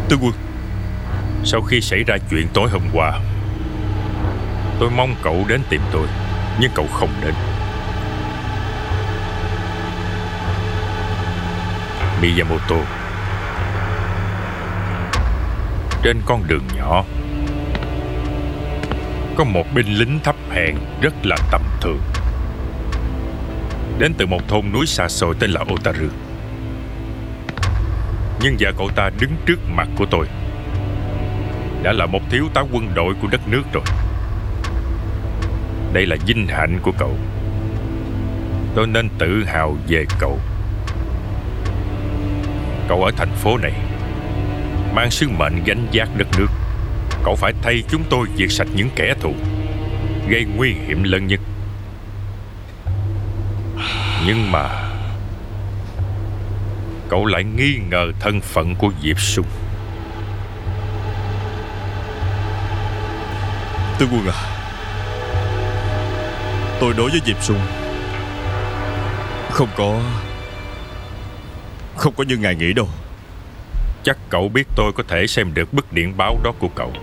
Tướng quân. Sau khi xảy ra chuyện tối hôm qua, tôi mong cậu đến tìm tôi, nhưng cậu không đến. Miyamoto, trên con đường nhỏ có một binh lính thấp hèn rất là tầm thường, đến từ một thôn núi xa xôi tên là Otaru. Nhưng giờ cậu ta đứng trước mặt của tôi đã là một thiếu tá quân đội của đất nước rồi. Đây là vinh hạnh của cậu. Tôi nên tự hào về cậu. Cậu ở thành phố này mang sứ mệnh gánh vác đất nước. Cậu phải thay chúng tôi diệt sạch những kẻ thù gây nguy hiểm lớn nhất. Nhưng mà cậu lại nghi ngờ thân phận của Diệp Sung. Tướng quân à, tôi đối với Diệp Sung không có như ngài nghĩ đâu. Chắc cậu biết tôi có thể xem được bức điện báo đó của cậu.